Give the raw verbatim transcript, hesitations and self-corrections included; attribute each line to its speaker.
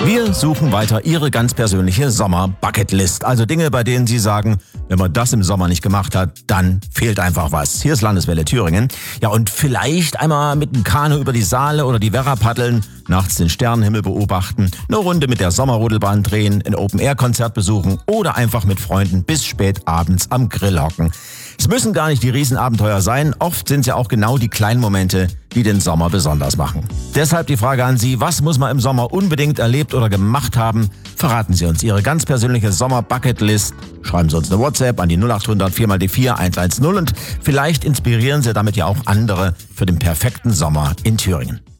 Speaker 1: Wir suchen weiter Ihre ganz persönliche Sommer-Bucketlist. Also Dinge, bei denen Sie sagen, wenn man das im Sommer nicht gemacht hat, dann fehlt einfach was. Hier ist Landeswelle Thüringen. Ja, und vielleicht einmal mit dem Kanu über die Saale oder die Werra paddeln, nachts den Sternenhimmel beobachten, eine Runde mit der Sommerrodelbahn drehen, ein Open-Air-Konzert besuchen oder einfach mit Freunden bis spät abends am Grill hocken. Es müssen gar nicht die Riesenabenteuer sein, oft sind es ja auch genau die kleinen Momente, die den Sommer besonders machen. Deshalb die Frage an Sie, was muss man im Sommer unbedingt erlebt oder gemacht haben? Verraten Sie uns Ihre ganz persönliche Sommer-Bucketlist. Schreiben Sie uns eine WhatsApp an die null acht hundert vier mal die vier eins eins null und vielleicht inspirieren Sie damit ja auch andere für den perfekten Sommer in Thüringen.